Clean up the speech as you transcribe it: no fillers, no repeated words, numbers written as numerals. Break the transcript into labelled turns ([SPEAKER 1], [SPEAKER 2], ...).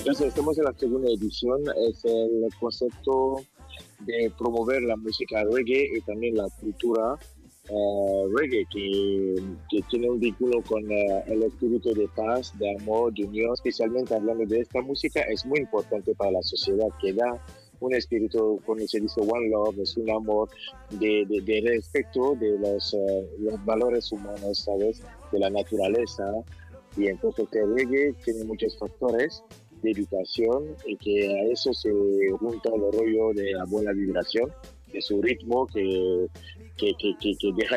[SPEAKER 1] Entonces estamos en la segunda edición, es el concepto de promover la música reggae y también la cultura reggae que tiene un vínculo con el espíritu de paz, de amor, de unión, especialmente hablando de esta música, es muy importante para la sociedad que da un espíritu, como se dice, one love, es un amor de respeto de los valores humanos, ¿sabes? De la naturaleza. Y entonces el reggae tiene muchos factores de educación y que a eso se junta el rollo de la buena vibración, de su ritmo que deja